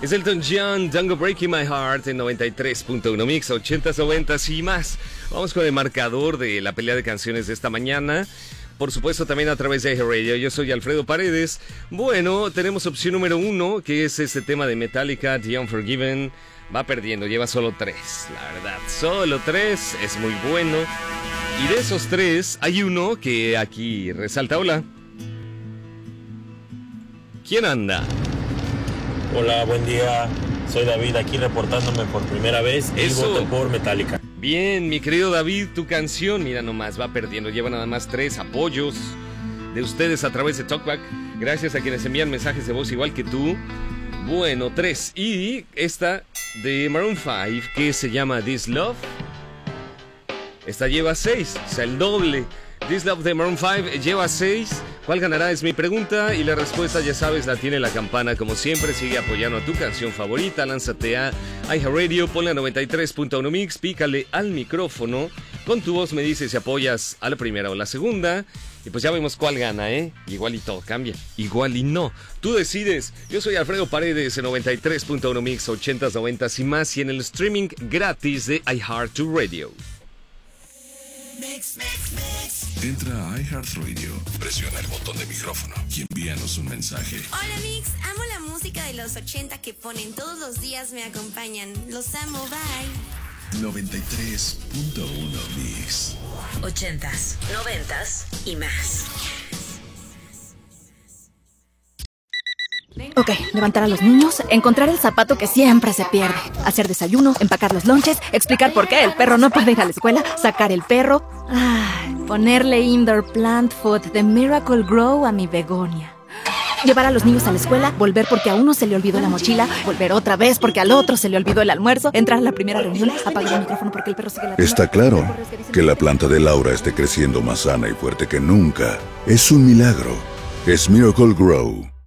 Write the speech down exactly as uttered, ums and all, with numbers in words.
Es Elton John, Don't Go Breaking My Heart en noventa y tres punto uno Mix, ochentas, noventas y más. Vamos con el marcador de la pelea de canciones de esta mañana. Por supuesto, también a través de iHeartRadio. Yo soy Alfredo Paredes. Bueno, tenemos opción número uno, que es este tema de Metallica, The Unforgiven. Va perdiendo, lleva solo tres, la verdad. Solo tres, es muy bueno. Y de esos tres, hay uno que aquí resalta. Hola. ¿Quién anda? Hola, buen día. Soy David, aquí reportándome por primera vez. Y Eso. voto por Metallica. Bien, mi querido David, tu canción, mira nomás, va perdiendo. Lleva nada más tres apoyos de ustedes a través de Talkback. Gracias a quienes envían mensajes de voz igual que tú. Bueno, tres. Y esta de Maroon cinco, que se llama This Love. Esta lleva seis, o sea, el doble. This Love de Maroon cinco lleva seis. ¿Cuál ganará? Es mi pregunta y la respuesta, ya sabes, la tiene la campana. Como siempre, sigue apoyando a tu canción favorita. Lánzate a iHeartRadio, ponle a noventa y tres punto uno Mix, pícale al micrófono. Con tu voz me dices si apoyas a la primera o la segunda. Y pues ya vemos cuál gana, ¿eh? Igual y todo cambia, igual y no. Tú decides. Yo soy Alfredo Paredes en noventa y tres punto uno Mix, ochentas, noventas y más. Y en el streaming gratis de iHeartRadio. Mix, mix, mix. Entra a iHeartRadio, presiona el botón de micrófono y envíanos un mensaje. Hola Mix, amo la música de los ochenta que ponen todos los días, me acompañan. Los amo, bye. noventa y tres punto uno Mix. Ochentas, noventas y más. Ok, levantar a los niños, encontrar el zapato que siempre se pierde, hacer desayuno, empacar los lonches, explicar por qué el perro no puede ir a la escuela, sacar el perro, ay, ponerle indoor plant food de Miracle Grow a mi begonia. Llevar a los niños a la escuela, volver porque a uno se le olvidó la mochila, volver otra vez porque al otro se le olvidó el almuerzo, entrar a la primera reunión, apagar el micrófono porque el perro sigue ladrando. Está claro que la planta de Laura esté creciendo más sana y fuerte que nunca. Es un milagro. Es Miracle Grow.